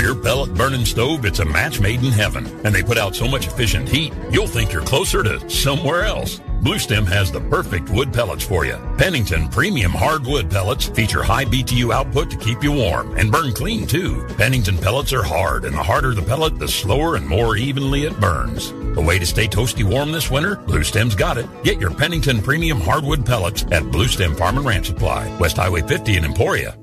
For your pellet burning stove, it's a match made in heaven. And they put out so much efficient heat, you'll think you're closer to somewhere else. Blue Stem has the perfect wood pellets for you. Pennington Premium Hardwood Pellets feature high BTU output to keep you warm and burn clean, too. Pennington pellets are hard, and the harder the pellet, the slower and more evenly it burns. A way to stay toasty warm this winter? Blue Stem's got it. Get your Pennington Premium Hardwood Pellets at Blue Stem Farm and Ranch Supply, West Highway 50 in Emporia.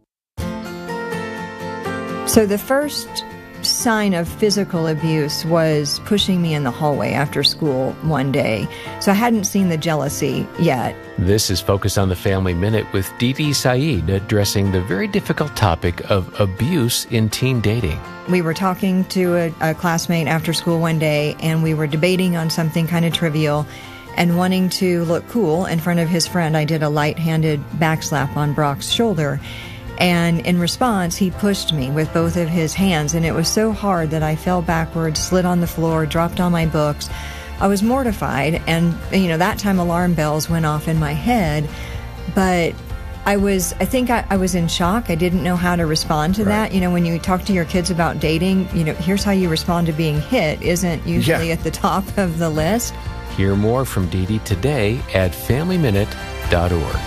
So the first sign of physical abuse was pushing me in the hallway after school one day. So I hadn't seen the jealousy yet. This is Focus on the Family Minute with Didi Saeed addressing the very difficult topic of abuse in teen dating. We were talking to a classmate after school one day, and we were debating on something kind of trivial, and wanting to look cool in front of his friend, I did a light-handed backslap on Brock's shoulder. And in response, he pushed me with both of his hands, and it was so hard that I fell backwards, slid on the floor, dropped all my books. I was mortified, and, that time alarm bells went off in my head, but I think I was in shock. I didn't know how to respond to that. When you talk to your kids about dating, here's how you respond to being hit isn't usually at the top of the list. Hear more from Didi today at FamilyMinute.org.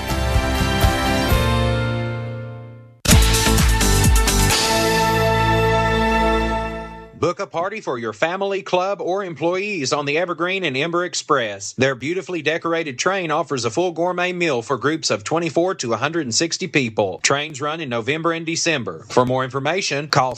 Book a party for your family, club, or employees on the Evergreen and Ember Express. Their beautifully decorated train offers a full gourmet meal for groups of 24 to 160 people. Trains run in November and December. For more information, call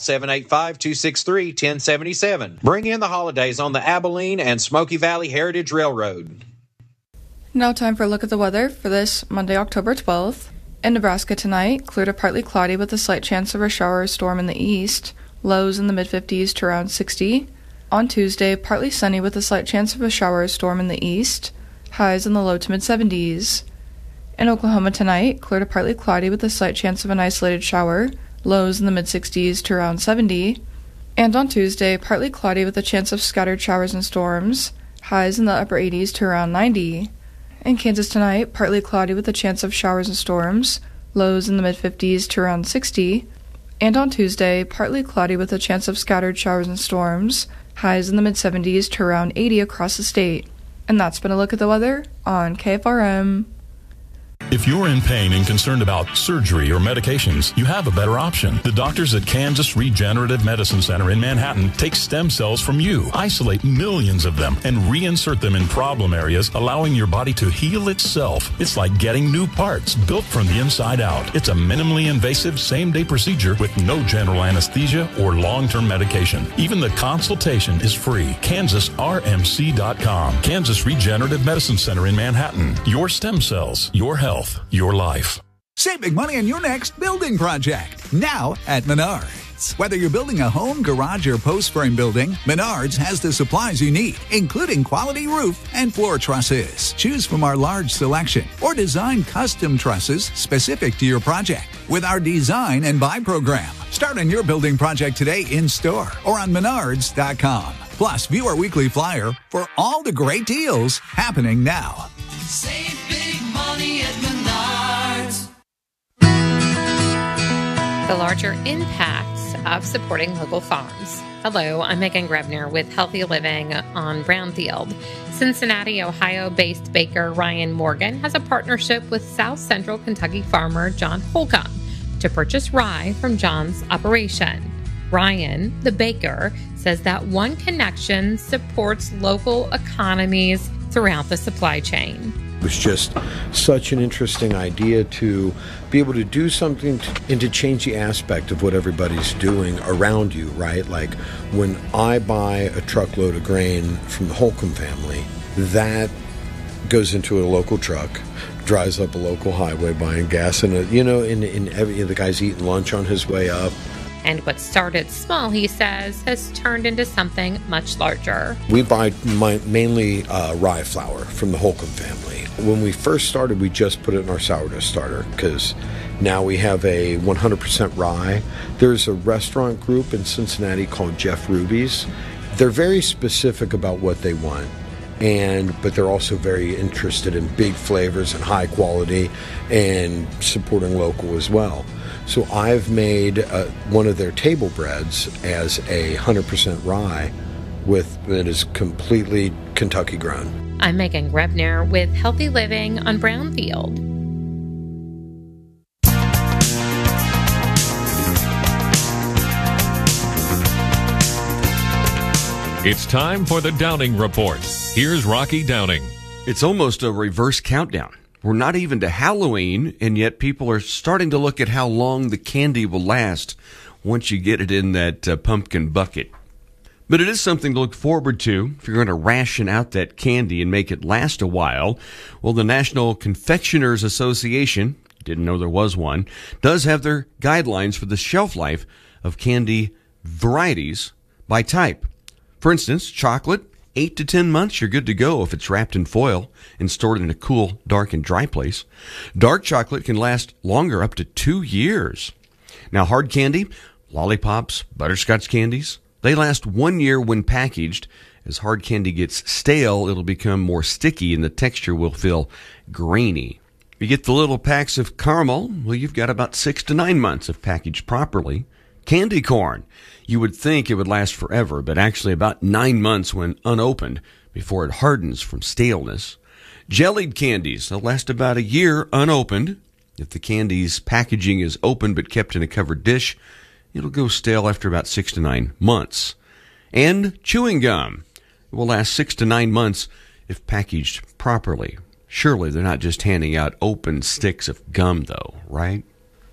785-263-1077. Bring in the holidays on the Abilene and Smoky Valley Heritage Railroad. Now time for a look at the weather for this Monday, October 12th. In Nebraska tonight, clear to partly cloudy with a slight chance of a shower or storm in the east. Lows in the mid-50s to around 60. On Tuesday, partly sunny with a slight chance of a shower or storm in the east. Highs in the low to mid-70s. In Oklahoma tonight, clear to partly cloudy with a slight chance of an isolated shower. Lows in the mid-60s to around 70. And on Tuesday, partly cloudy with a chance of scattered showers and storms. Highs in the upper 80s to around 90. In Kansas tonight, partly cloudy with a chance of showers and storms. Lows in the mid-50s to around 60. And on Tuesday, partly cloudy with a chance of scattered showers and storms, highs in the mid-70s to around 80 across the state. And that's been a look at the weather on KFRM. If you're in pain and concerned about surgery or medications, you have a better option. The doctors at Kansas Regenerative Medicine Center in Manhattan take stem cells from you, isolate millions of them, and reinsert them in problem areas, allowing your body to heal itself. It's like getting new parts built from the inside out. It's a minimally invasive same-day procedure with no general anesthesia or long-term medication. Even the consultation is free. KansasRMC.com. Kansas Regenerative Medicine Center in Manhattan. Your stem cells, your health, your life. Save big money on your next building project, now at Menards. Whether you're building a home, garage, or post frame building, Menards has the supplies you need, including quality roof and floor trusses. Choose from our large selection or design custom trusses specific to your project with our Design and Buy program. Start on your building project today in store or on Menards.com. Plus, view our weekly flyer for all the great deals happening now. Save big money at Menards. The larger impacts of supporting local farms. Hello, I'm Megan Grebner with Healthy Living on Brownfield. Cincinnati, Ohio-based baker Ryan Morgan has a partnership with South Central Kentucky farmer John Holcomb to purchase rye from John's operation. Ryan, the baker, says that one connection supports local economies throughout the supply chain. It was just such an interesting idea to be able to do something and to change the aspect of what everybody's doing around you, right? Like when I buy a truckload of grain from the Holcomb family, that goes into a local truck, drives up a local highway buying gas, and the guy's eating lunch on his way up. And what started small, he says, has turned into something much larger. We buy mainly rye flour from the Holcomb family. When we first started, we just put it in our sourdough starter because now we have a 100% rye. There's a restaurant group in Cincinnati called Jeff Ruby's. They're very specific about what they want, but they're also very interested in big flavors and high quality and supporting local as well. So I've made one of their table breads as a 100% rye that is completely Kentucky grown. I'm Megan Grebner with Healthy Living on Brownfield. It's time for the Downing Report. Here's Rocky Downing. It's almost a reverse countdown. We're not even to Halloween, and yet people are starting to look at how long the candy will last once you get it in that pumpkin bucket. But it is something to look forward to if you're going to ration out that candy and make it last a while. Well, the National Confectioners Association, didn't know there was one, does have their guidelines for the shelf life of candy varieties by type. For instance, chocolate, 8 to 10 months, you're good to go if it's wrapped in foil and stored in a cool, dark, and dry place. Dark chocolate can last longer, up to 2 years. Now, hard candy, lollipops, butterscotch candies, they last 1 year when packaged. As hard candy gets stale, it'll become more sticky and the texture will feel grainy. You get the little packs of caramel, well, you've got about 6 to 9 months if packaged properly. Candy corn, you would think it would last forever, but actually about 9 months when unopened before it hardens from staleness. Jellied candies, they'll last about a year unopened. If the candy's packaging is open but kept in a covered dish, it'll go stale after about 6 to 9 months. And chewing gum, it will last 6 to 9 months if packaged properly. Surely they're not just handing out open sticks of gum, though, right?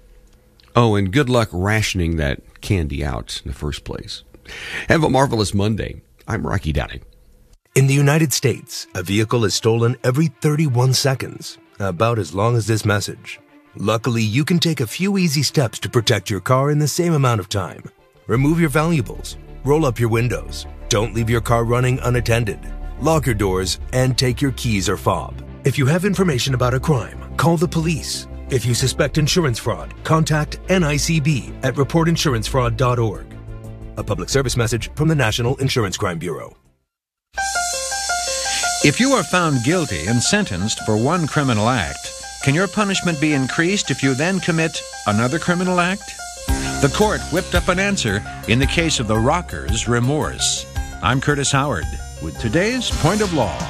Oh, and good luck rationing that candy out in the first place. Have a marvelous Monday. I'm Rocky Downing. In the United States, a vehicle is stolen every 31 seconds, about as long as this message. Luckily, you can take a few easy steps to protect your car in the same amount of time. Remove your valuables, roll up your windows, don't leave your car running unattended, lock your doors, and take your keys or fob. If you have information about a crime, call the police. If you suspect insurance fraud, contact NICB at reportinsurancefraud.org. A public service message from the National Insurance Crime Bureau. If you are found guilty and sentenced for one criminal act, can your punishment be increased if you then commit another criminal act? The court whipped up an answer in the case of the Rockers' Remorse. I'm Curtis Howard with today's Point of Law.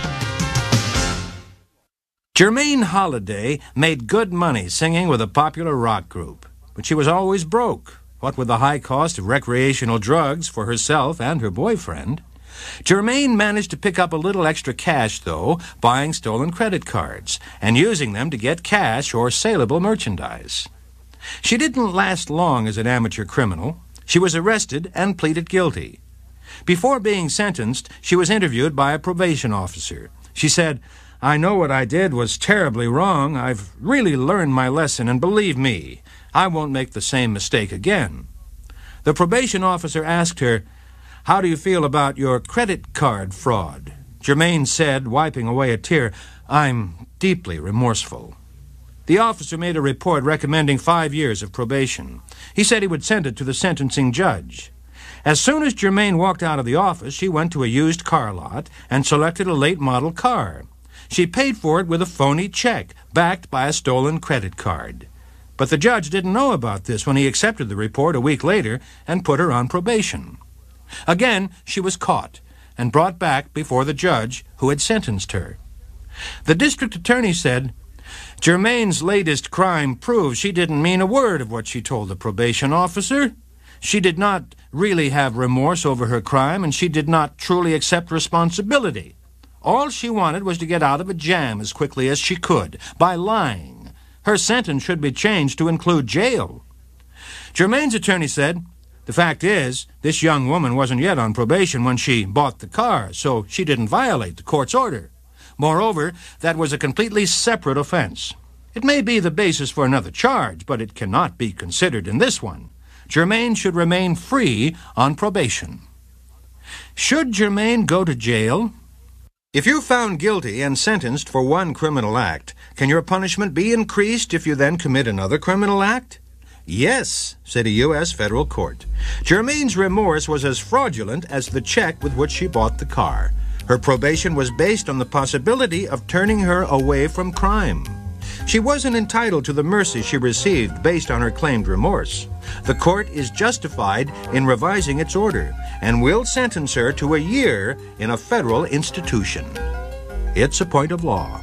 Jermaine Holiday made good money singing with a popular rock group, but she was always broke, what with the high cost of recreational drugs for herself and her boyfriend. Jermaine managed to pick up a little extra cash, though, buying stolen credit cards and using them to get cash or saleable merchandise. She didn't last long as an amateur criminal. She was arrested and pleaded guilty. Before being sentenced, she was interviewed by a probation officer. She said, "I know what I did was terribly wrong. I've really learned my lesson, and believe me, I won't make the same mistake again." The probation officer asked her, "How do you feel about your credit card fraud?" Jermaine said, wiping away a tear, "I'm deeply remorseful." The officer made a report recommending 5 years of probation. He said he would send it to the sentencing judge. As soon as Jermaine walked out of the office, she went to a used car lot and selected a late model car. She paid for it with a phony check, backed by a stolen credit card. But the judge didn't know about this when he accepted the report a week later and put her on probation. Again, she was caught and brought back before the judge who had sentenced her. The district attorney said, "Jermaine's latest crime proves she didn't mean a word of what she told the probation officer. She did not really have remorse over her crime, and she did not truly accept responsibility. All she wanted was to get out of a jam as quickly as she could, by lying. Her sentence should be changed to include jail." Jermaine's attorney said, "The fact is, this young woman wasn't yet on probation when she bought the car, so she didn't violate the court's order. Moreover, that was a completely separate offense. It may be the basis for another charge, but it cannot be considered in this one. Jermaine should remain free on probation." Should Jermaine go to jail? If you're found guilty and sentenced for one criminal act, can your punishment be increased if you then commit another criminal act? Yes, said a U.S. federal court. Jermaine's remorse was as fraudulent as the check with which she bought the car. Her probation was based on the possibility of turning her away from crime. She wasn't entitled to the mercy she received based on her claimed remorse. The court is justified in revising its order and will sentence her to a year in a federal institution. It's a point of law.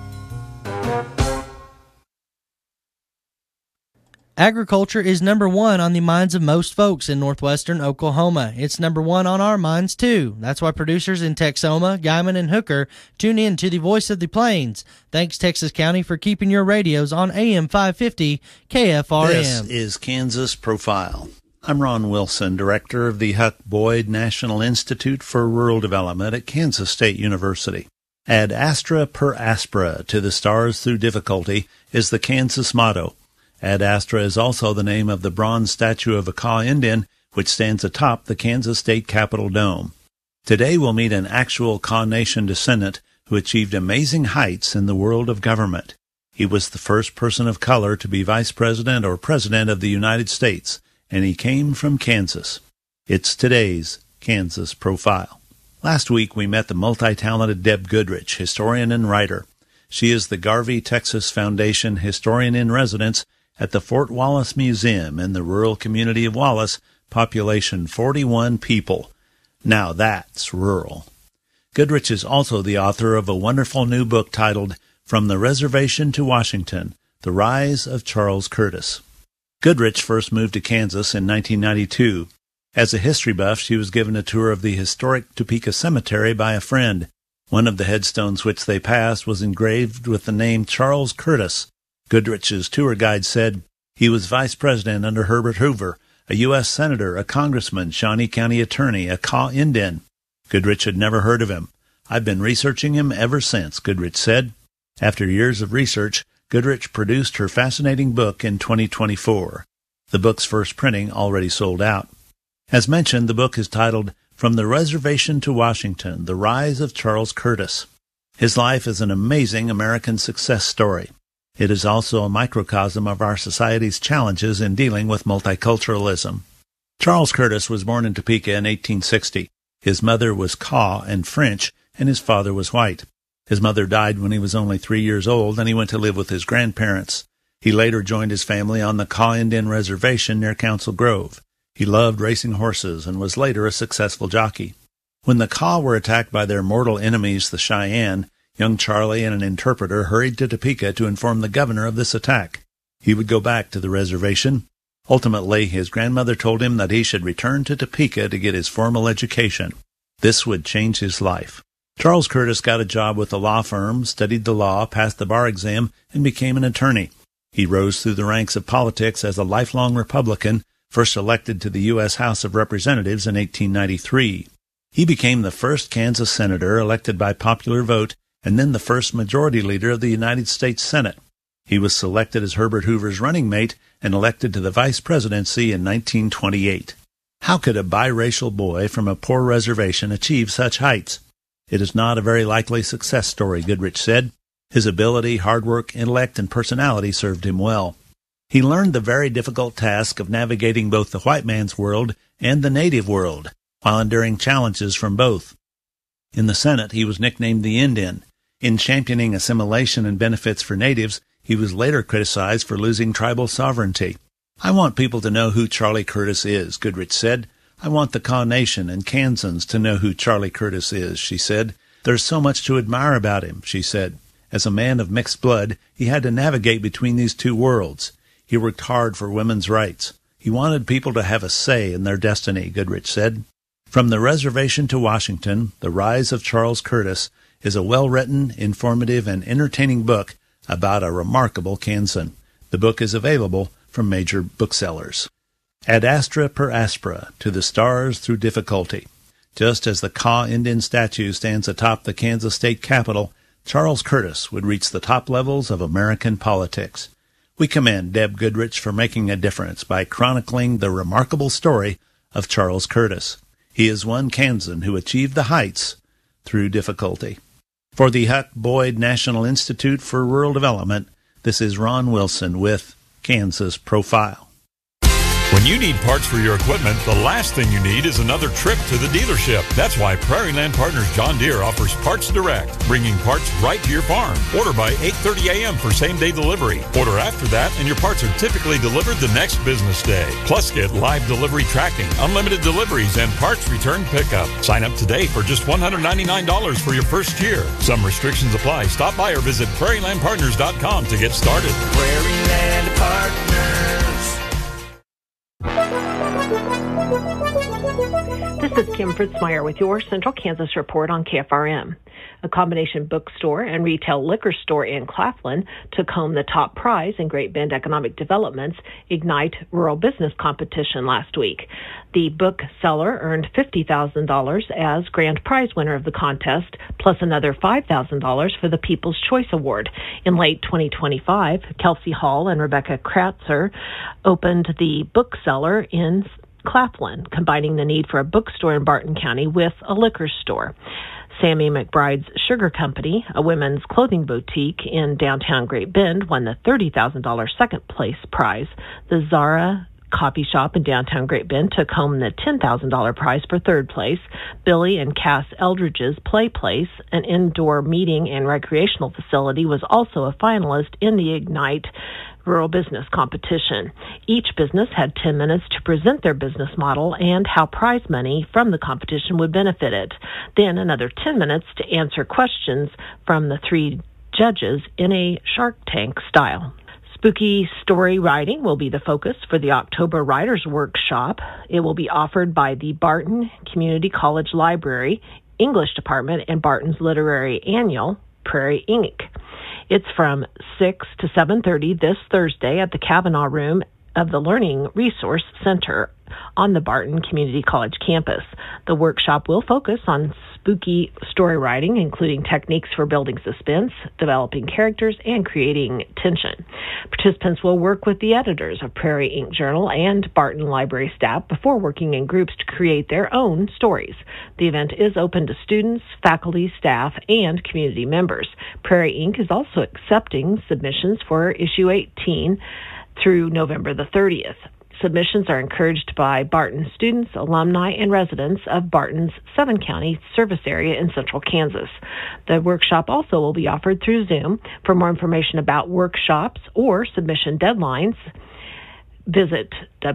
Agriculture is number one on the minds of most folks in northwestern Oklahoma. It's number one on our minds, too. That's why producers in Texoma, Guymon, and Hooker tune in to the Voice of the Plains. Thanks, Texas County, for keeping your radios on AM 550 KFRM. This is Kansas Profile. I'm Ron Wilson, director of the Huck Boyd National Institute for Rural Development at Kansas State University. Ad astra per aspera, to the stars through difficulty, is the Kansas motto. Ad astra is also the name of the bronze statue of a Kaw Indian, which stands atop the Kansas State Capitol Dome. Today we'll meet an actual Kaw Nation descendant who achieved amazing heights in the world of government. He was the first person of color to be vice president or president of the United States, and he came from Kansas. It's today's Kansas Profile. Last week we met the multi-talented Deb Goodrich, historian and writer. She is the Garvey Texas Foundation Historian-in-Residence at the Fort Wallace Museum in the rural community of Wallace, population 41 people. Now that's rural. Goodrich is also the author of a wonderful new book titled From the Reservation to Washington, The Rise of Charles Curtis. Goodrich first moved to Kansas in 1992. As a history buff, she was given a tour of the historic Topeka Cemetery by a friend. One of the headstones which they passed was engraved with the name Charles Curtis. Goodrich's tour guide said he was vice president under Herbert Hoover, a U.S. senator, a congressman, Shawnee County attorney, a Kaw Indian. Goodrich had never heard of him. I've been researching him ever since, Goodrich said. After years of research, Goodrich produced her fascinating book in 2024. The book's first printing already sold out. As mentioned, the book is titled From the Reservation to Washington, The Rise of Charles Curtis. His life is an amazing American success story. It is also a microcosm of our society's challenges in dealing with multiculturalism. Charles Curtis was born in Topeka in 1860. His mother was Kaw and French, and his father was white. His mother died when he was only 3 years old, and he went to live with his grandparents. He later joined his family on the Kaw Indian Reservation near Council Grove. He loved racing horses and was later a successful jockey. When the Kaw were attacked by their mortal enemies, the Cheyenne, young Charlie and an interpreter hurried to Topeka to inform the governor of this attack. He would go back to the reservation. Ultimately, his grandmother told him that he should return to Topeka to get his formal education. This would change his life. Charles Curtis got a job with a law firm, studied the law, passed the bar exam, and became an attorney. He rose through the ranks of politics as a lifelong Republican, first elected to the U.S. House of Representatives in 1893. He became the first Kansas senator elected by popular vote and then the first majority leader of the United States Senate. He was selected as Herbert Hoover's running mate and elected to the vice presidency in 1928. How could a biracial boy from a poor reservation achieve such heights? It is not a very likely success story, Goodrich said. His ability, hard work, intellect, and personality served him well. He learned the very difficult task of navigating both the white man's world and the native world, while enduring challenges from both. In the Senate, he was nicknamed the Indian. In championing assimilation and benefits for natives, he was later criticized for losing tribal sovereignty. I want people to know who Charlie Curtis is, Goodrich said. I want the Kaw Nation and Kansans to know who Charlie Curtis is, she said. There's so much to admire about him, she said. As a man of mixed blood, he had to navigate between these two worlds. He worked hard for women's rights. He wanted people to have a say in their destiny, Goodrich said. From the Reservation to Washington, The Rise of Charles Curtis is a well-written, informative, and entertaining book about a remarkable Kansan. The book is available from major booksellers. Ad astra per aspera, to the stars through difficulty. Just as the Kaw Indian statue stands atop the Kansas State Capitol, Charles Curtis would reach the top levels of American politics. We commend Deb Goodrich for making a difference by chronicling the remarkable story of Charles Curtis. He is one Kansan who achieved the heights through difficulty. For the Huck Boyd National Institute for Rural Development, this is Ron Wilson with Kansas Profile. When you need parts for your equipment, the last thing you need is another trip to the dealership. That's why Prairie Land Partners John Deere offers Parts Direct, bringing parts right to your farm. Order by 8:30 a.m. for same-day delivery. Order after that, and your parts are typically delivered the next business day. Plus, get live delivery tracking, unlimited deliveries, and parts return pickup. Sign up today for just $199 for your first year. Some restrictions apply. Stop by or visit prairielandpartners.com to get started. Prairie Land Partners. This is Kim Fritzmeyer with your Central Kansas Report on KFRM. A combination bookstore and retail liquor store in Claflin took home the top prize in Great Bend Economic Development's Ignite Rural Business Competition last week. The bookseller earned $50,000 as grand prize winner of the contest, plus another $5,000 for the People's Choice Award. In late 2025, Kelsey Hall and Rebecca Kratzer opened the bookseller in Claflin, combining the need for a bookstore in Barton County with a liquor store. Sammy McBride's Sugar Company, a women's clothing boutique in downtown Great Bend, won the $30,000 second place prize. The Zara Coffee Shop in downtown Great Bend took home the $10,000 prize for third place. Billy and Cass Eldridge's Play Place, an indoor meeting and recreational facility, was also a finalist in the Ignite Rural Business Competition. Each business had 10 minutes to present their business model and how prize money from the competition would benefit it. Then another 10 minutes to answer questions from the three judges in a Shark Tank style. Spooky story writing will be the focus for the October Writers Workshop. It will be offered by the Barton Community College Library, English Department, and Barton's Literary Annual, Prairie Ink. It's from 6 to 7:30 this Thursday at the Kavanaugh Room of the Learning Resource Center on the Barton Community College campus. The workshop will focus on spooky story writing, including techniques for building suspense, developing characters, and creating tension. Participants will work with the editors of Prairie Ink Journal and Barton Library staff before working in groups to create their own stories. The event is open to students, faculty, staff, and community members. Prairie Ink is also accepting submissions for issue 18 through November the 30th. Submissions are encouraged by Barton students, alumni, and residents of Barton's 7-county service area in central Kansas. The workshop also will be offered through Zoom. For more information about workshops or submission deadlines, visit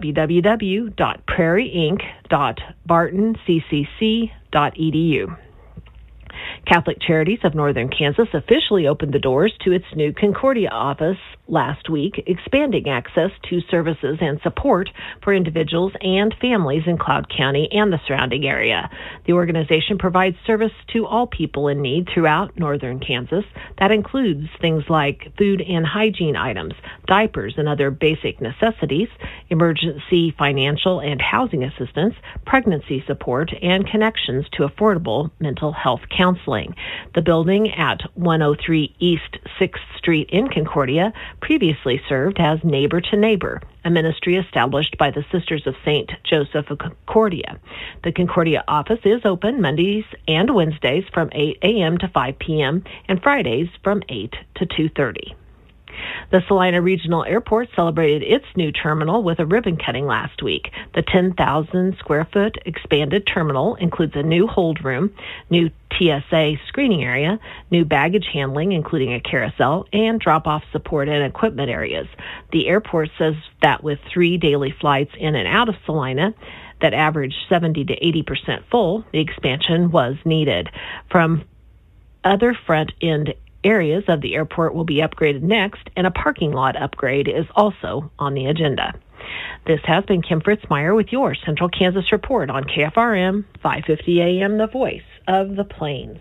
www.prairieinc.bartonccc.edu. Catholic Charities of Northern Kansas officially opened the doors to its new Concordia office last week, expanding access to services and support for individuals and families in Cloud County and the surrounding area. The organization provides service to all people in need throughout Northern Kansas. That includes things like food and hygiene items, diapers and other basic necessities, emergency financial and housing assistance, pregnancy support, and connections to affordable mental health counseling. The building at 103 East 6th Street in Concordia previously served as Neighbor to Neighbor, a ministry established by the Sisters of St. Joseph of Concordia. The Concordia office is open Mondays and Wednesdays from 8 a.m. to 5 p.m. and Fridays from 8 to 2:30. The Salina Regional Airport celebrated its new terminal with a ribbon cutting last week. The 10,000 square foot expanded terminal includes a new hold room, new TSA screening area, new baggage handling, including a carousel, and drop-off support and equipment areas. The airport says that with 3 daily flights in and out of Salina that average 70 to 80% full, the expansion was needed. From other front-end areas of the airport will be upgraded next, and a parking lot upgrade is also on the agenda. This has been Kim Fritzmeyer with your Central Kansas Report on KFRM 550 AM, the voice of the Plains.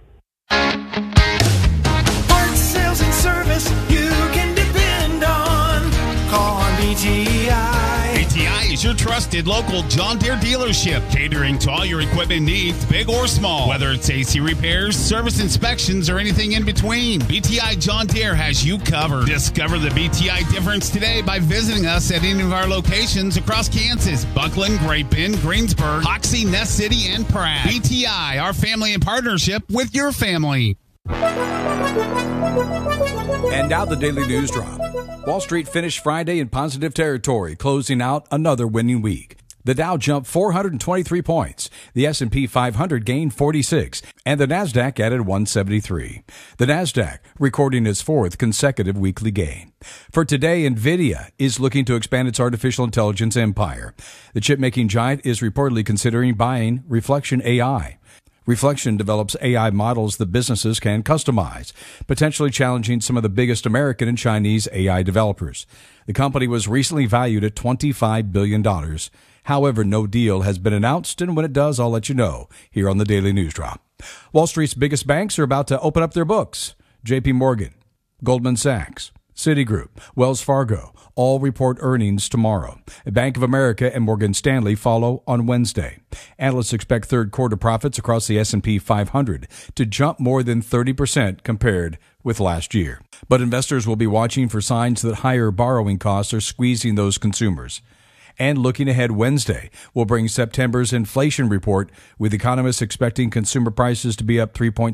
Parts, sales, and service you can depend on. Call on BTI. BTI is your trusted local John Deere dealership, catering to all your equipment needs, big or small. Whether it's AC repairs, service inspections, or anything in between, BTI John Deere has you covered. Discover the BTI difference today by visiting us at any of our locations across Kansas: Buckland, Great Bend, Greensburg, Hoxie, Ness City, and Pratt. BTI, our family in partnership with your family. And now the Daily News Drop. Wall Street finished Friday in positive territory, closing out another winning week. The Dow jumped 423 points. The S&P 500 gained 46, and the Nasdaq added 173. The Nasdaq recording its fourth consecutive weekly gain. For today, Nvidia is looking to expand its artificial intelligence empire. The chip-making giant is reportedly considering buying Reflection AI. Reflection develops AI models that businesses can customize, potentially challenging some of the biggest American and Chinese AI developers. The company was recently valued at $25 billion. However, no deal has been announced, and when it does, I'll let you know here on the Daily News Drop. Wall Street's biggest banks are about to open up their books. JP Morgan, Goldman Sachs, Citigroup, Wells Fargo all report earnings tomorrow. Bank of America and Morgan Stanley follow on Wednesday. Analysts expect third quarter profits across the S&P 500 to jump more than 30% compared with last year. But investors will be watching for signs that higher borrowing costs are squeezing those consumers. And looking ahead, Wednesday will bring September's inflation report, with economists expecting consumer prices to be up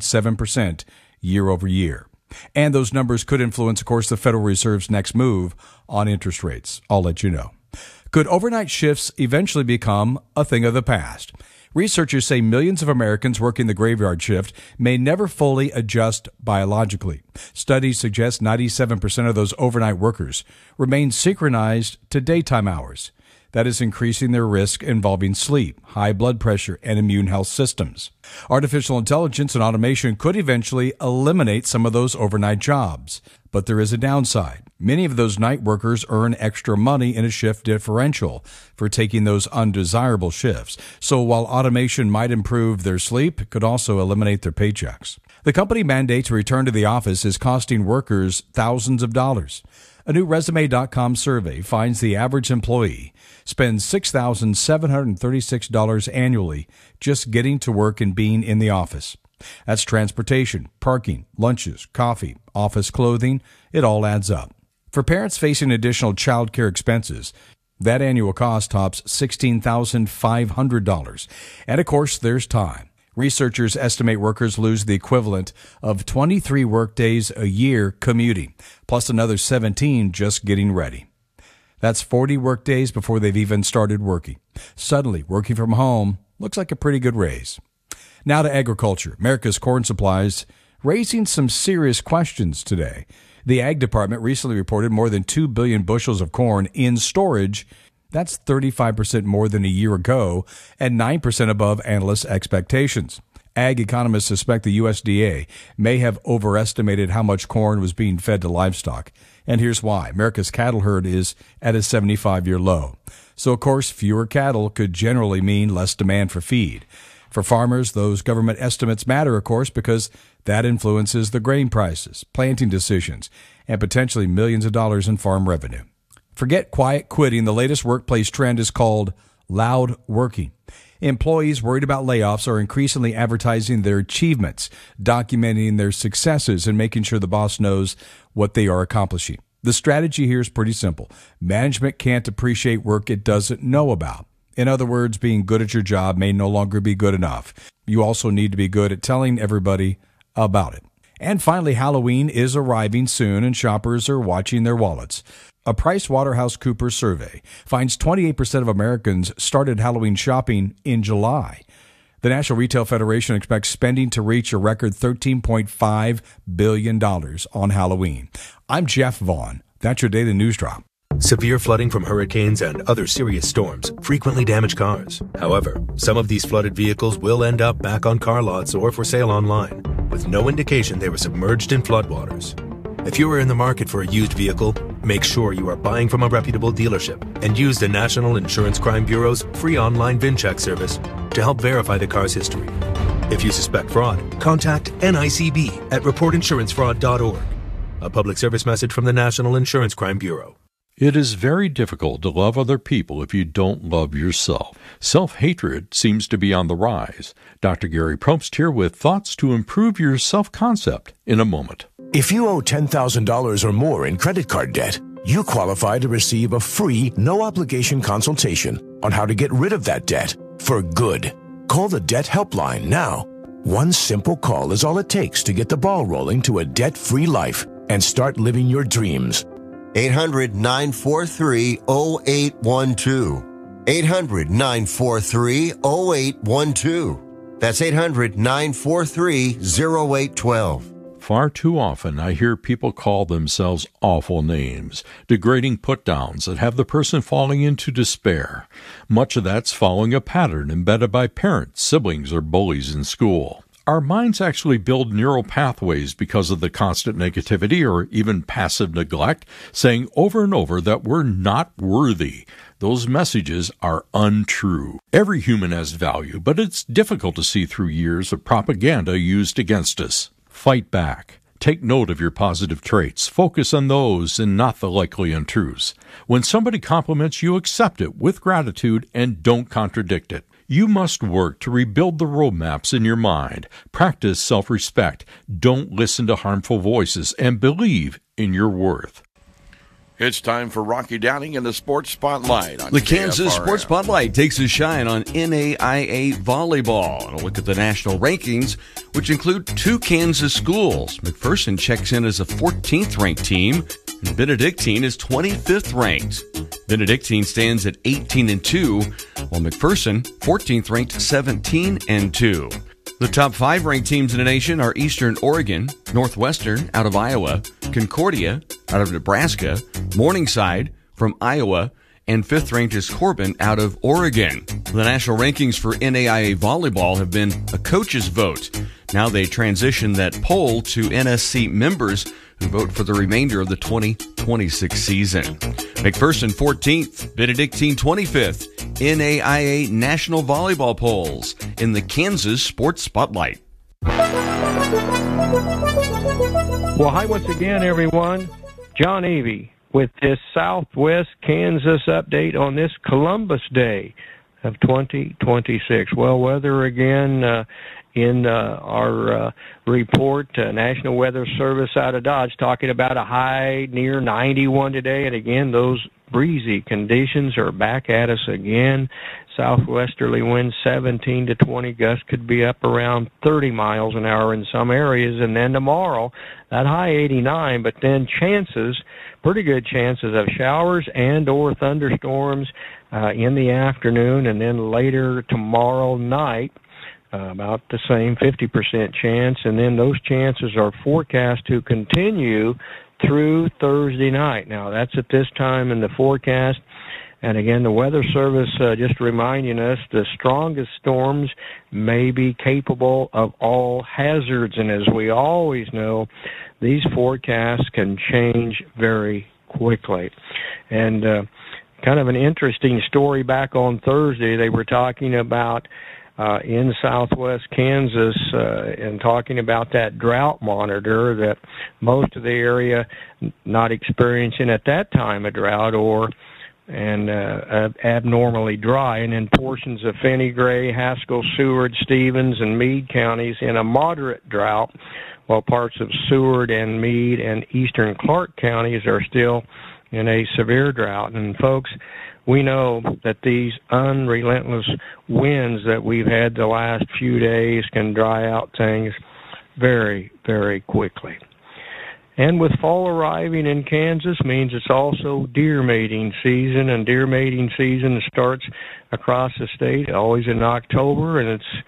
3.7% year over year. And those numbers could influence, of course, the Federal Reserve's next move on interest rates. I'll let you know. Could overnight shifts eventually become a thing of the past? Researchers say millions of Americans working the graveyard shift may never fully adjust biologically. Studies suggest 97% of those overnight workers remain synchronized to daytime hours. That is increasing their risk involving sleep, high blood pressure, and immune health systems. Artificial intelligence and automation could eventually eliminate some of those overnight jobs. But there is a downside. Many of those night workers earn extra money in a shift differential for taking those undesirable shifts. So while automation might improve their sleep, it could also eliminate their paychecks. The company mandate to return to the office is costing workers thousands of dollars. A new Resume.com survey finds the average employee spends $6,736 annually just getting to work and being in the office. That's transportation, parking, lunches, coffee, office clothing. It all adds up. For parents facing additional child care expenses, that annual cost tops $16,500. And of course, there's time. Researchers estimate workers lose the equivalent of 23 workdays a year commuting, plus another 17 just getting ready. That's 40 workdays before they've even started working. Suddenly, working from home looks like a pretty good raise. Now to agriculture. America's corn supplies raising some serious questions today. The Ag Department recently reported more than 2 billion bushels of corn in storage. That's 35% more than a year ago and 9% above analysts' expectations. Ag economists suspect the USDA may have overestimated how much corn was being fed to livestock. And here's why. America's cattle herd is at a 75-year low. So, of course, fewer cattle could generally mean less demand for feed. For farmers, those government estimates matter, of course, because that influences the grain prices, planting decisions, and potentially millions of dollars in farm revenue. Forget quiet quitting. The latest workplace trend is called loud working. Employees worried about layoffs are increasingly advertising their achievements, documenting their successes, and making sure the boss knows what they are accomplishing. The strategy here is pretty simple. Management can't appreciate work it doesn't know about. In other words, being good at your job may no longer be good enough. You also need to be good at telling everybody about it. And finally, Halloween is arriving soon, and shoppers are watching their wallets. A PricewaterhouseCoopers survey finds 28% of Americans started Halloween shopping in July. The National Retail Federation expects spending to reach a record $13.5 billion on Halloween. I'm Jeff Vaughn. That's your Daily News Drop. Severe flooding from hurricanes and other serious storms frequently damage cars. However, some of these flooded vehicles will end up back on car lots or for sale online, with no indication they were submerged in floodwaters. If you are in the market for a used vehicle, make sure you are buying from a reputable dealership and use the National Insurance Crime Bureau's free online VIN check service to help verify the car's history. If you suspect fraud, contact NICB at reportinsurancefraud.org. A public service message from the National Insurance Crime Bureau. It is very difficult to love other people if you don't love yourself. Self-hatred seems to be on the rise. Dr. Gary Probst here with thoughts to improve your self-concept in a moment. If you owe $10,000 or more in credit card debt, you qualify to receive a free, no-obligation consultation on how to get rid of that debt for good. Call the Debt Helpline now. One simple call is all it takes to get the ball rolling to a debt-free life and start living your dreams. 800-943-0812. 800-943-0812. That's 800-943-0812. Far too often, I hear people call themselves awful names, degrading put-downs that have the person falling into despair. Much of that's following a pattern embedded by parents, siblings, or bullies in school. Our minds actually build neural pathways because of the constant negativity or even passive neglect, saying over and over that we're not worthy. Those messages are untrue. Every human has value, but it's difficult to see through years of propaganda used against us. Fight back. Take note of your positive traits. Focus on those and not the likely untruths. When somebody compliments you, accept it with gratitude and don't contradict it. You must work to rebuild the roadmaps in your mind. Practice self-respect. Don't listen to harmful voices and believe in your worth. It's time for Rocky Downing in the Sports Spotlight. On The Kansas KFRM. Sports Spotlight takes a shine on NAIA volleyball and a look at the national rankings, which include 2 Kansas schools. McPherson checks in as a 14th ranked team, and Benedictine is 25th ranked. Benedictine stands at 18-2, while McPherson 14th ranked 17-2. The top 5 ranked teams in the nation are Eastern Oregon, Northwestern out of Iowa, Concordia out of Nebraska, Morningside from Iowa, and 5th ranked is Corbin out of Oregon. The national rankings for NAIA volleyball have been a coach's vote. Now they transition that poll to NSC members who vote for the remainder of the 2026 season. McPherson 14th, Benedictine 25th, NAIA National Volleyball Polls in the Kansas Sports Spotlight. Well, hi once again, everyone. John Avey with this Southwest Kansas update on this Columbus Day of 2026. Well, weather again in our report, National Weather Service out of Dodge, talking about a high near 91 today. And again, those breezy conditions are back at us again. Southwesterly winds 17 to 20. Gusts could be up around 30 miles an hour in some areas. And then tomorrow, that high 89, but then pretty good chances of showers and or thunderstorms in the afternoon. And then later tomorrow night, about the same 50% chance. And then those chances are forecast to continue through Thursday night. Now, that's at this time in the forecast. And again, the Weather Service just reminding us the strongest storms may be capable of all hazards. And as we always know, these forecasts can change very quickly. And kind of an interesting story back on Thursday, they were talking about in southwest Kansas and talking about that drought monitor, that most of the area not experiencing at that time a drought and abnormally dry, and in portions of Finney Gray, Haskell, Seward, Stevens, and Meade counties in a moderate drought, while parts of Seward and Meade and eastern Clark counties are still in a severe drought. And folks, we know that these unrelentless winds that we've had the last few days can dry out things very, very quickly. And with fall arriving in Kansas means it's also deer mating season, and deer mating season starts across the state always in October, and it's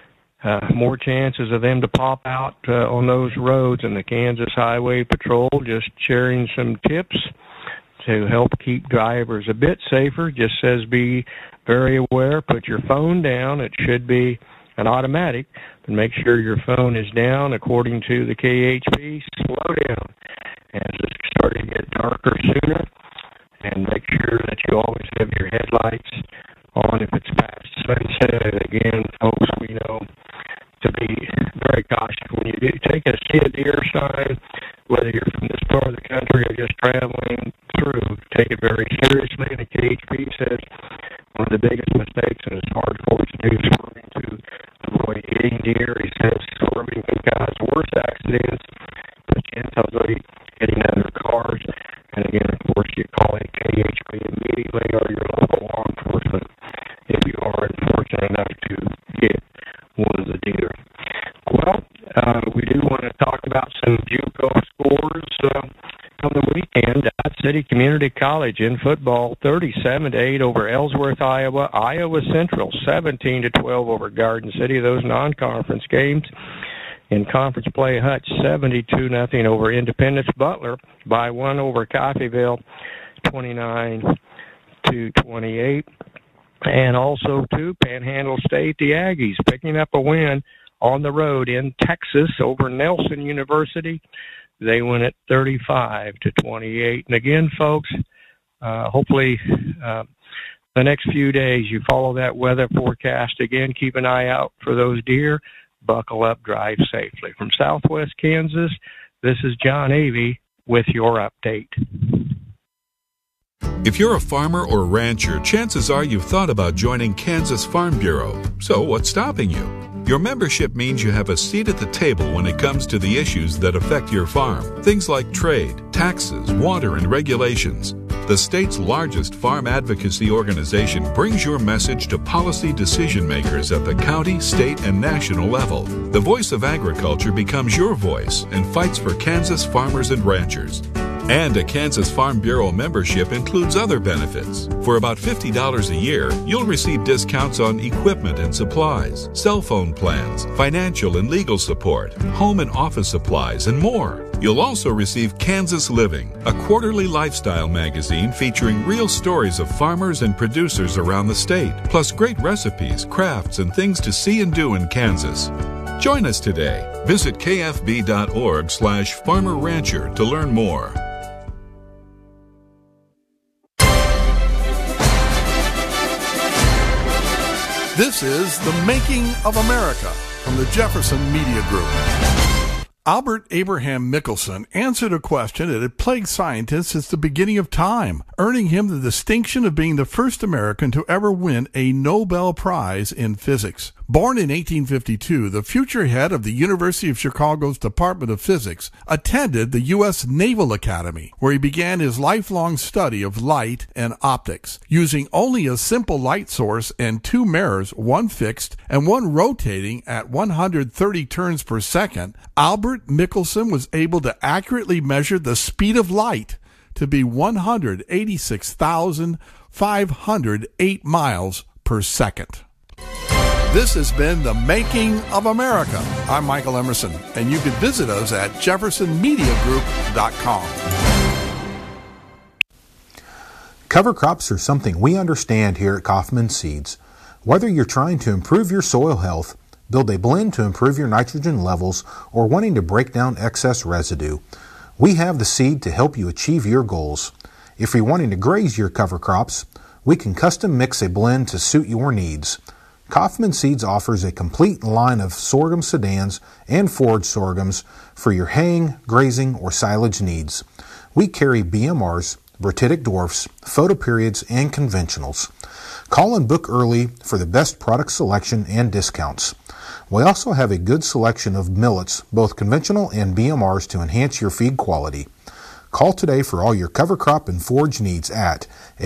more chances of them to pop out on those roads. And the Kansas Highway Patrol just sharing some tips to help keep drivers a bit safer. Just says be very aware, put your phone down. It should be an automatic, but make sure your phone is down. According to the KHP, slow down as it's starting to get darker sooner, and make sure that you always have your headlights on if it's past sunset. And again, folks, we know to be very cautious when you do take a see a deer sign, whether you're from this part of the country or just traveling through. Take it very seriously. And the KHP says one of the biggest mistakes, and it's hard for us to do, swerving to avoid hitting deer. He says swerving can cause worse accidents, put you into hitting other cars. And again, of course, you call it KHP immediately or your local law enforcement if you are unfortunate enough to get one of the deer. City Community College in football, 37-8 over Ellsworth, Iowa. Iowa Central, 17-12 over Garden City. Those non-conference games. In conference play, Hutch 72-0 over Independence. Butler by 1 over Coffeyville, 29-28. And also, too, Panhandle State, the Aggies picking up a win on the road in Texas over Nelson University. They win it 35-28. And again, folks, hopefully the next few days you follow that weather forecast. Again, keep an eye out for those deer. Buckle up, drive safely. From Southwest Kansas, this is John Avey with your update. If you're a farmer or rancher, chances are you've thought about joining Kansas Farm Bureau. So what's stopping you? Your membership means you have a seat at the table when it comes to the issues that affect your farm. Things like trade, taxes, water, and regulations. The state's largest farm advocacy organization brings your message to policy decision makers at the county, state, and national level. The Voice of Agriculture becomes your voice and fights for Kansas farmers and ranchers. And a Kansas Farm Bureau membership includes other benefits. For about $50 a year, you'll receive discounts on equipment and supplies, cell phone plans, financial and legal support, home and office supplies, and more. You'll also receive Kansas Living, a quarterly lifestyle magazine featuring real stories of farmers and producers around the state, plus great recipes, crafts, and things to see and do in Kansas. Join us today. Visit kfb.org/farmerrancher to learn more. This is The Making of America from the Jefferson Media Group. Albert Abraham Michelson answered a question that had plagued scientists since the beginning of time, earning him the distinction of being the first American to ever win a Nobel Prize in physics. Born in 1852, the future head of the University of Chicago's Department of Physics attended the U.S. Naval Academy, where he began his lifelong study of light and optics. Using only a simple light source and two mirrors, one fixed and one rotating at 130 turns per second, Albert Michelson was able to accurately measure the speed of light to be 186,508 miles per second. This has been The Making of America. I'm Michael Emerson, and you can visit us at jeffersonmediagroup.com. Cover crops are something we understand here at Kaufman Seeds. Whether you're trying to improve your soil health, build a blend to improve your nitrogen levels, or wanting to break down excess residue, we have the seed to help you achieve your goals. If you're wanting to graze your cover crops, we can custom mix a blend to suit your needs. Kaufman Seeds offers a complete line of sorghum sedans and forage sorghums for your haying, grazing, or silage needs. We carry BMRs, Bratitic dwarfs, photoperiods, and conventionals. Call and book early for the best product selection and discounts. We also have a good selection of millets, both conventional and BMRs, to enhance your feed quality. Call today for all your cover crop and forage needs at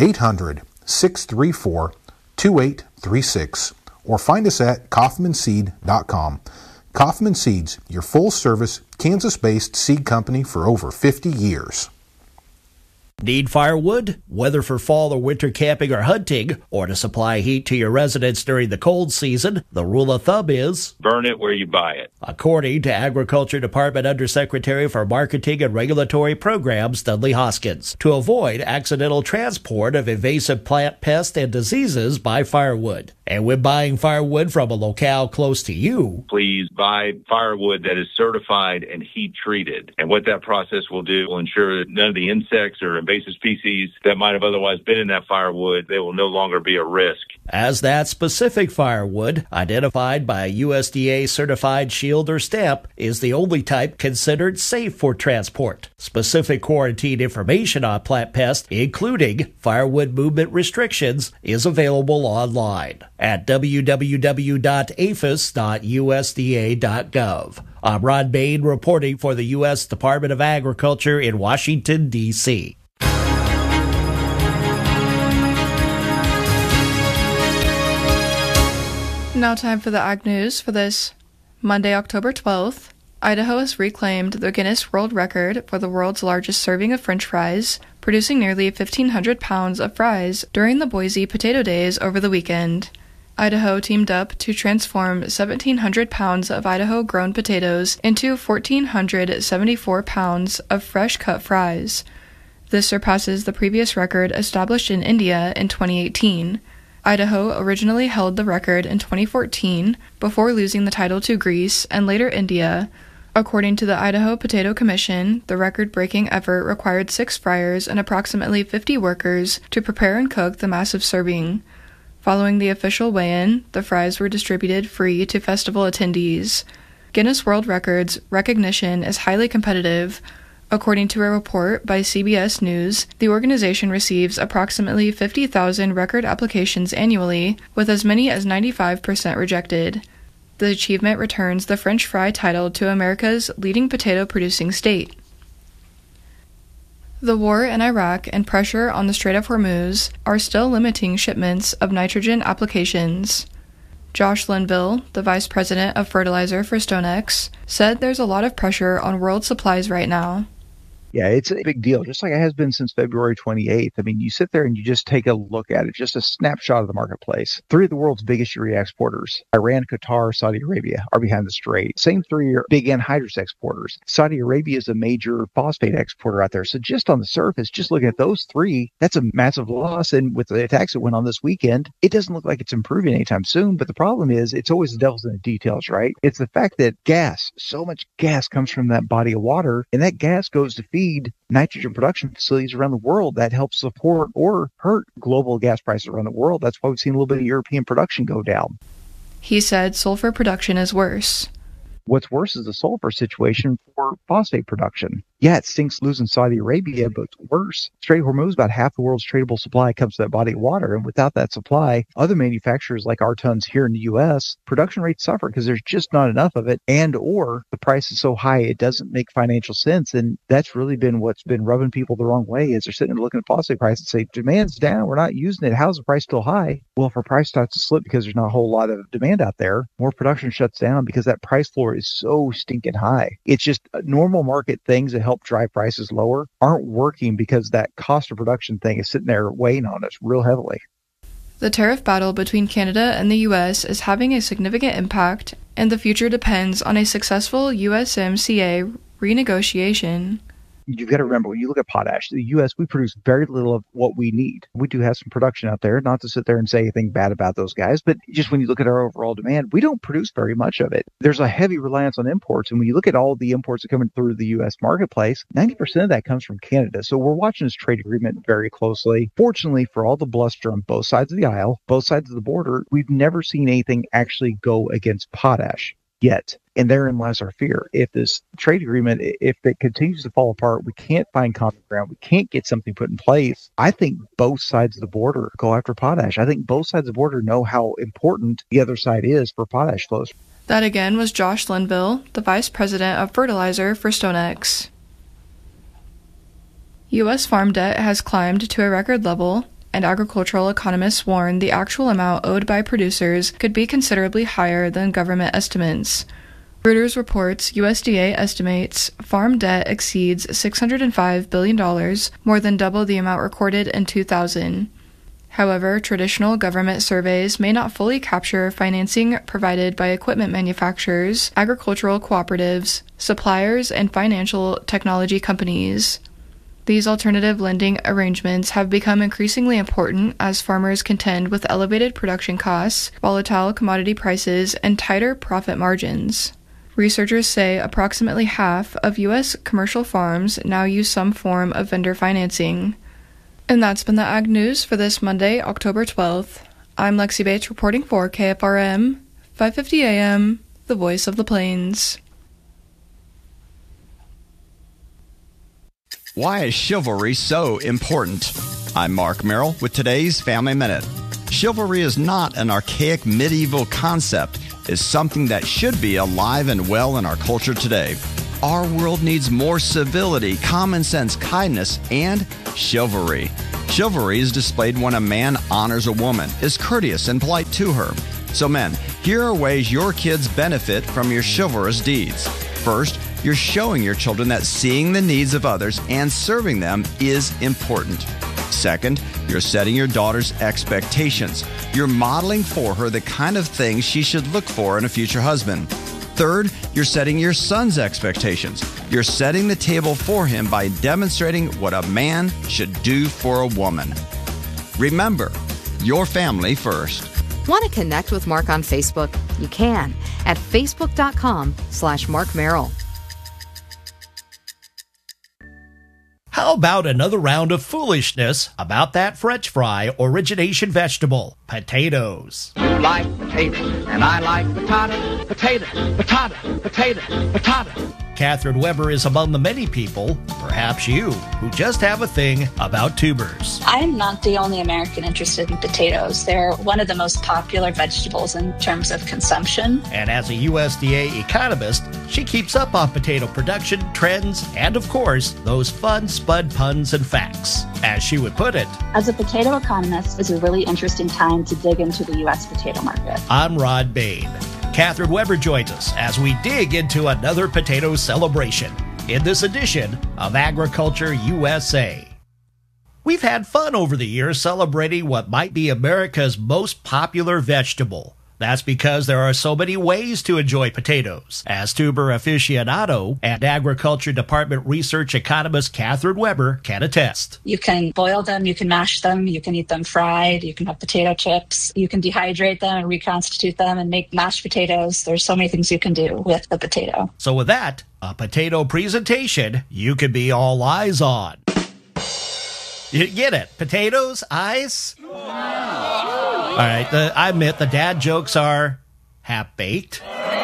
800-634-2836 or find us at kaufmanseed.com. Kaufman Seeds, your full-service, Kansas-based seed company for over 50 years. Need firewood? Whether for fall or winter camping or hunting, or to supply heat to your residence during the cold season, the rule of thumb is burn it where you buy it. According to Agriculture Department Undersecretary for Marketing and Regulatory Programs, Dudley Hoskins, to avoid accidental transport of invasive plant pests and diseases by firewood. And when buying firewood from a locale close to you, please buy firewood that is certified and heat treated. And what that process will do will ensure that none of the insects or invasive species that might have otherwise been in that firewood, they will no longer be a risk. As that specific firewood, identified by a USDA certified shield or stamp, is the only type considered safe for transport. Specific quarantine information on plant pests, including firewood movement restrictions, is available online at www.aphis.usda.gov. I'm Ron Bain reporting for the U.S. Department of Agriculture in Washington, D.C. Now time for the Ag News for this Monday, October 12th. Idaho has reclaimed the Guinness World Record for the world's largest serving of French fries producing nearly 1,500 pounds of fries during the Boise Potato Days over the weekend. Idaho teamed up to transform 1,700 pounds of Idaho-grown potatoes into 1,474 pounds of fresh-cut fries. This surpasses the previous record established in India in 2018. Idaho originally held the record in 2014 before losing the title to Greece and later India. According to the Idaho Potato Commission, the record-breaking effort required 6 fryers and approximately 50 workers to prepare and cook the massive serving. Following the official weigh-in, the fries were distributed free to festival attendees. Guinness World Records recognition is highly competitive. According to a report by CBS News, the organization receives approximately 50,000 record applications annually, with as many as 95% rejected. The achievement returns the French fry title to America's leading potato-producing state. The war in Iraq and pressure on the Strait of Hormuz are still limiting shipments of nitrogen applications. Josh Linville, the vice president of fertilizer for StoneX, said there's a lot of pressure on world supplies right now. Yeah, it's a big deal, just like it has been since February 28th. I mean, you sit there and you just take a look at it, just a snapshot of the marketplace. 3 of the world's biggest urea exporters, Iran, Qatar, Saudi Arabia, are behind the strait. Same 3 are big anhydrous exporters. Saudi Arabia is a major phosphate exporter out there. So just on the surface, just looking at those 3, that's a massive loss. And with the attacks that went on this weekend, it doesn't look like it's improving anytime soon. But the problem is, it's always the devil's in the details, right? It's the fact that gas, so much gas comes from that body of water, and that gas goes to feed nitrogen production facilities around the world that help support or hurt global gas prices around the world. That's why we've seen a little bit of European production go down. He said sulfur production is worse. What's worse is the sulfur situation for phosphate production. Yeah, it stinks losing Saudi Arabia, but it's worse. Strait of Hormuz, about half the world's tradable supply comes to that body of water. And without that supply, other manufacturers like our tons here in the U.S., production rates suffer because there's just not enough of it, and or the price is so high it doesn't make financial sense. And that's really been what's been rubbing people the wrong way, is they're sitting there looking at phosphate prices and say, demand's down, we're not using it. How's the price still high? Well, if our price starts to slip because there's not a whole lot of demand out there, more production shuts down because that price floor is so stinking high. It's just normal market things that help drive prices lower aren't working because that cost of production thing is sitting there weighing on us real heavily. The tariff battle between Canada and the U.S. is having a significant impact, and the future depends on a successful USMCA renegotiation. You've got to remember, when you look at potash, the U.S., we produce very little of what we need. We do have some production out there, not to sit there and say anything bad about those guys, but just when you look at our overall demand, we don't produce very much of it. There's a heavy reliance on imports, and when you look at all the imports that are coming through the U.S. marketplace, 90% of that comes from Canada. So we're watching this trade agreement very closely. Fortunately, for all the bluster on both sides of the aisle, both sides of the border, we've never seen anything actually go against potash yet. And therein lies our fear. If this trade agreement, if it continues to fall apart, we can't find common ground, we can't get something put in place, I think both sides of the border go after potash. I think both sides of the border know how important the other side is for potash flows. That again was Josh Linville, the vice president of fertilizer for StoneX. U.S. farm debt has climbed to a record level, and agricultural economists warn the actual amount owed by producers could be considerably higher than government estimates. Reuters reports USDA estimates farm debt exceeds $605 billion, more than double the amount recorded in 2000. However, traditional government surveys may not fully capture financing provided by equipment manufacturers, agricultural cooperatives, suppliers, and financial technology companies. These alternative lending arrangements have become increasingly important as farmers contend with elevated production costs, volatile commodity prices, and tighter profit margins. Researchers say approximately half of U.S. commercial farms now use some form of vendor financing. And that's been the Ag News for this Monday, October 12th. I'm Lexi Bates reporting for KFRM, 550 AM, the voice of the plains. Why is chivalry so important? I'm Mark Merrill with today's Family Minute. Chivalry is not an archaic medieval concept. It's something that should be alive and well in our culture today. Our world needs more civility, common sense, kindness, and chivalry. Chivalry is displayed when a man honors a woman, is courteous and polite to her. So men, here are ways your kids benefit from your chivalrous deeds. First, you're showing your children that seeing the needs of others and serving them is important. Second, you're setting your daughter's expectations. You're modeling for her the kind of things she should look for in a future husband. Third, you're setting your son's expectations. You're setting the table for him by demonstrating what a man should do for a woman. Remember, your family first. Want to connect with Mark on Facebook? You can at facebook.com/Mark Merrill. How about another round of foolishness about that French fry origination vegetable, potatoes? You like potatoes, and I like potato, potato, potato, potato, potato. Catherine Weber is among the many people, perhaps you, who just have a thing about tubers. I'm not the only American interested in potatoes. They're one of the most popular vegetables in terms of consumption. And as a USDA economist, she keeps up on potato production, trends, and of course, those fun spud puns and facts. As she would put it, as a potato economist, it's a really interesting time to dig into the U.S. potato market. I'm Rod Bain. Catherine Weber joins us as we dig into another potato celebration in this edition of Agriculture USA. We've had fun over the years celebrating what might be America's most popular vegetable. That's because there are so many ways to enjoy potatoes. As tuber aficionado and Agriculture Department research economist Catherine Weber can attest. You can boil them, you can mash them, you can eat them fried, you can have potato chips, you can dehydrate them and reconstitute them and make mashed potatoes. There's so many things you can do with the potato. So with that, a potato presentation you can be all eyes on. You get it? Potatoes, eyes? All right, I admit the dad jokes are half-baked.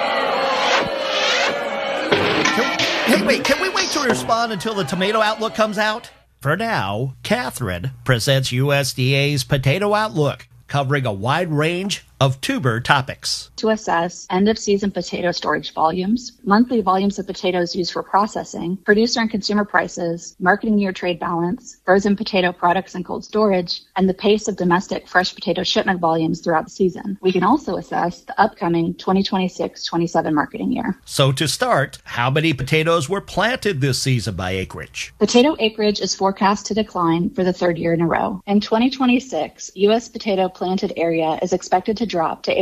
Can we wait to respond until the tomato outlook comes out? For now, Catherine presents USDA's Potato Outlook, covering a wide range of tuber topics. To assess end-of-season potato storage volumes, monthly volumes of potatoes used for processing, producer and consumer prices, marketing year trade balance, frozen potato products and cold storage, and the pace of domestic fresh potato shipment volumes throughout the season. We can also assess the upcoming 2026-27 marketing year. So to start, how many potatoes were planted this season by acreage? Potato acreage is forecast to decline for the third year in a row. In 2026, U.S. potato planted area is expected to drop to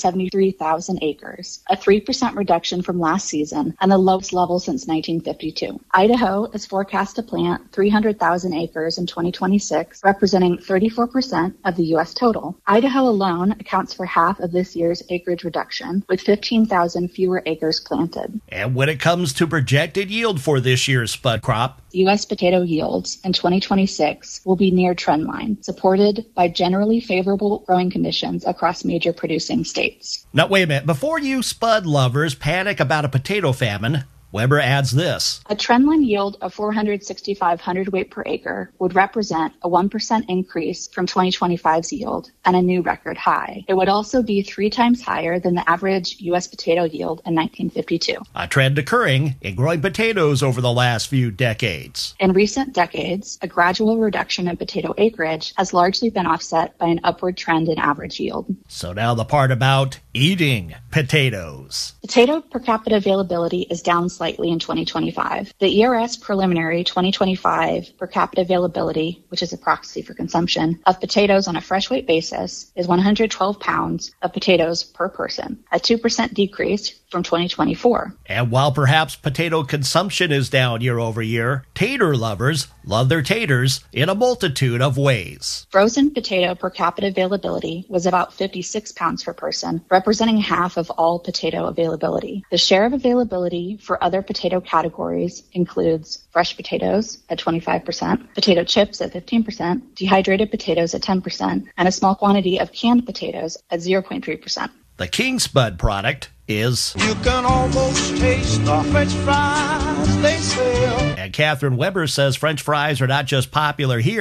873,000 acres, a 3% reduction from last season and the lowest level since 1952. Idaho is forecast to plant 300,000 acres in 2026, representing 34% of the U.S. total. Idaho alone accounts for half of this year's acreage reduction, with 15,000 fewer acres planted. And when it comes to projected yield for this year's spud crop, U.S. potato yields in 2026 will be near trendline, supported by generally favorable growing conditions across major producing states. Now, wait a minute. Before you spud lovers panic about a potato famine, Weber adds this. A trendline yield of 465 hundredweight per acre would represent a 1% increase from 2025's yield and a new record high. It would also be 3 times higher than the average U.S. potato yield in 1952. A trend occurring in growing potatoes over the last few decades. In recent decades, a gradual reduction in potato acreage has largely been offset by an upward trend in average yield. So now the part about eating potatoes. Potato per capita availability is down slightly in 2025. The ERS preliminary 2025 per capita availability, which is a proxy for consumption, of potatoes on a fresh weight basis is 112 pounds of potatoes per person, a 2% decrease from 2024. And while perhaps potato consumption is down year over year, tater lovers love their taters in a multitude of ways. Frozen potato per capita availability was about 56 pounds per person, representing half of all potato availability. The share of availability for other potato categories includes fresh potatoes at 25%, potato chips at 15%, dehydrated potatoes at 10%, and a small quantity of canned potatoes at 0.3%. The King Spud product is... You can almost taste the French fries they sell. And Catherine Weber says French fries are not just popular here,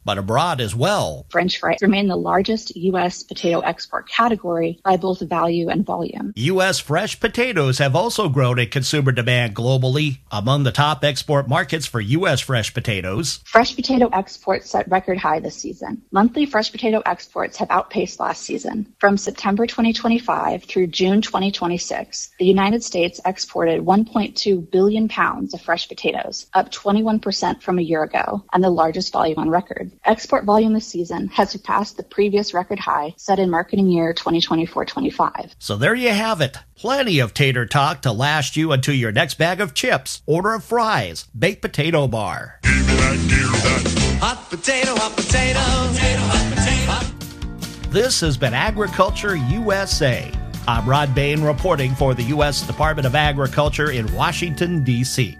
but abroad as well. French fries remain the largest U.S. potato export category by both value and volume. U.S. fresh potatoes have also grown in consumer demand globally. Among the top export markets for U.S. fresh potatoes, fresh potato exports set record high this season. Monthly fresh potato exports have outpaced last season. From September 2025 through June 2026, the United States exported 1.2 billion pounds of fresh potatoes, up 21% from a year ago, and the largest volume on record. Export volume this season has surpassed the previous record high set in marketing year 2024-25. So there you have it. Plenty of tater talk to last you until your next bag of chips, order of fries, baked potato bar. Hot potato, hot potato, hot potato, hot potato. This has been Agriculture USA. I'm Rod Bain reporting for the U.S. Department of Agriculture in Washington, D.C.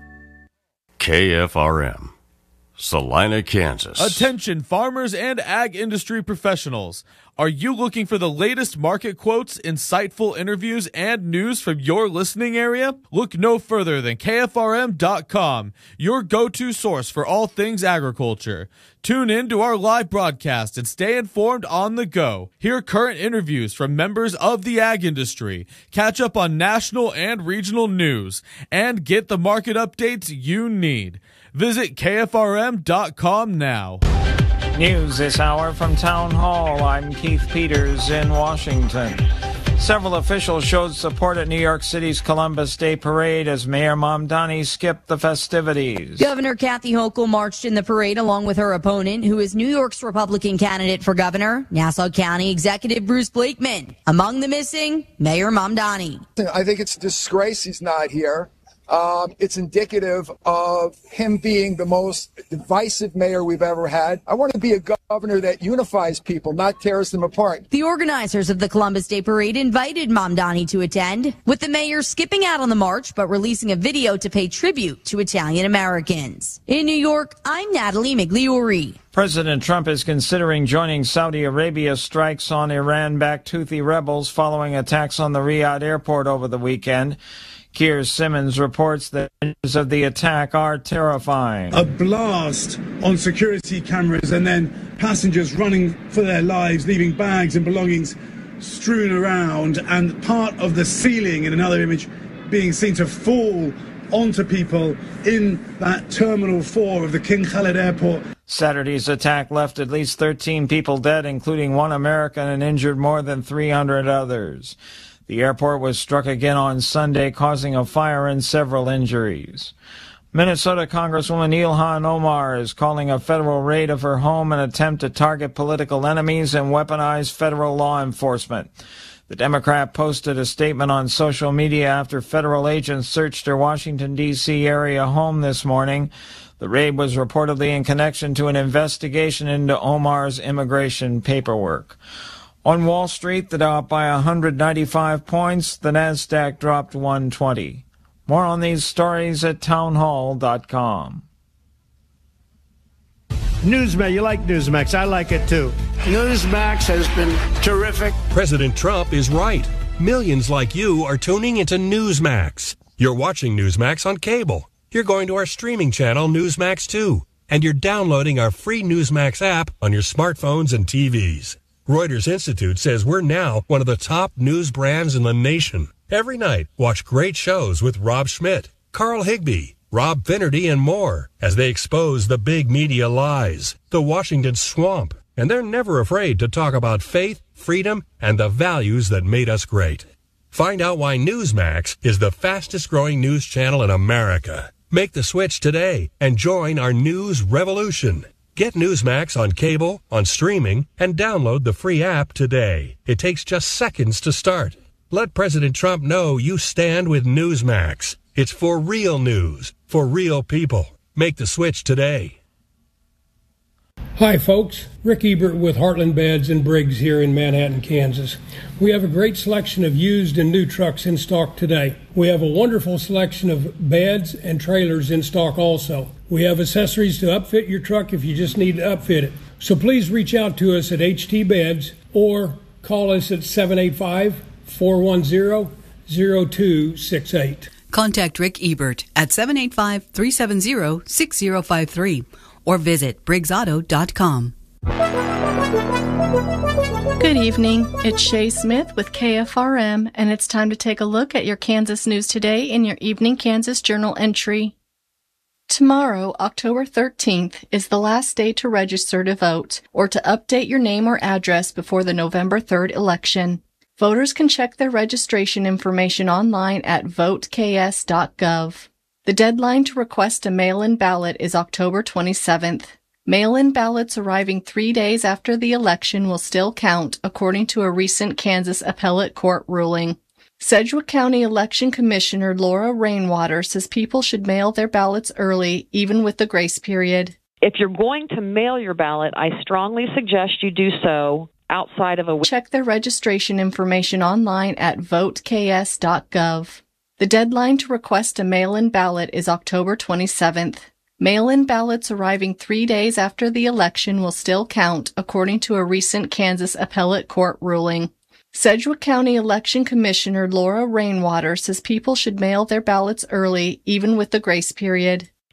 KFRM, Salina, Kansas. Attention farmers and ag industry professionals. Are you looking for the latest market quotes, insightful interviews, and news from your listening area? Look no further than KFRM.com, your go-to source for all things agriculture. Tune in to our live broadcast and stay informed on the go. Hear current interviews from members of the ag industry, catch up on national and regional news, and get the market updates you need. Visit KFRM.com now. News this hour from Town Hall. I'm Keith Peters in Washington. Several officials showed support at New York City's Columbus Day Parade as Mayor Mamdani skipped the festivities. Governor Kathy Hochul marched in the parade along with her opponent, who is New York's Republican candidate for governor, Nassau County Executive Bruce Blakeman. Among the missing, Mayor Mamdani. I think it's a disgrace he's not here. It's indicative of him being the most divisive mayor we've ever had. I want to be a governor that unifies people, not tears them apart. The organizers of the Columbus Day Parade invited Mamdani to attend, with the mayor skipping out on the march but releasing a video to pay tribute to Italian Americans. In New York, I'm Natalie Migliori. President Trump is considering joining Saudi Arabia's strikes on Iran-backed Houthi rebels following attacks on the Riyadh airport over the weekend. Keir Simmons reports that images of the attack are terrifying. A blast on security cameras and then passengers running for their lives, leaving bags and belongings strewn around, and part of the ceiling in another image being seen to fall onto people in that Terminal 4 of the King Khalid Airport. Saturday's attack left at least 13 people dead, including one American, and injured more than 300 others. The airport was struck again on Sunday, causing a fire and several injuries. Minnesota Congresswoman Ilhan Omar is calling a federal raid of her home an attempt to target political enemies and weaponize federal law enforcement. The Democrat posted a statement on social media after federal agents searched her Washington, D.C. area home this morning. The raid was reportedly in connection to an investigation into Omar's immigration paperwork. On Wall Street, the Dow up by 195 points. The Nasdaq dropped 120. More on these stories at townhall.com. Newsmax, you like Newsmax. I like it too. Newsmax has been terrific. President Trump is right. Millions like you are tuning into Newsmax. You're watching Newsmax on cable. You're going to our streaming channel, Newsmax 2. And you're downloading our free Newsmax app on your smartphones and TVs. Reuters Institute says we're now one of the top news brands in the nation. Every night, watch great shows with Rob Schmidt, Carl Higbie, Rob Finnerty, and more as they expose the big media lies, the Washington swamp. And they're never afraid to talk about faith, freedom, and the values that made us great. Find out why Newsmax is the fastest growing news channel in America. Make the switch today and join our news revolution. Get Newsmax on cable, on streaming, and download the free app today. It takes just seconds to start. Let President Trump know you stand with Newsmax. It's for real news, for real people. Make the switch today. Hi folks, Rick Ebert with Heartland Beds and Briggs here in Manhattan, Kansas. We have a great selection of used and new trucks in stock today. We have a wonderful selection of beds and trailers in stock also. We have accessories to upfit your truck if you just need to upfit it. So please reach out to us at HT Beds or call us at 785-410-0268. Contact Rick Ebert at 785-370-6053. or visit BriggsAuto.com. Good evening. It's Shay Smith with KFRM, and it's time to take a look at your Kansas news today in your Evening Kansas Journal entry. Tomorrow, October 13th, is the last day to register to vote or to update your name or address before the November 3rd election. Voters can check their registration information online at voteks.gov. The deadline to request a mail-in ballot is October 27th. Mail-in ballots arriving 3 days after the election will still count, according to a recent Kansas appellate court ruling. Sedgwick County Election Commissioner Laura Rainwater says people should mail their ballots early, even with the grace period. If you're going to mail your ballot, I strongly suggest you do so outside of a week. Check their registration information online at voteks.gov. The deadline to request a mail-in ballot is October 27th. Mail-in ballots arriving 3 days after the election will still count, according to a recent Kansas appellate court ruling. Sedgwick County Election Commissioner Laura Rainwater says people should mail their ballots early, even with the grace period.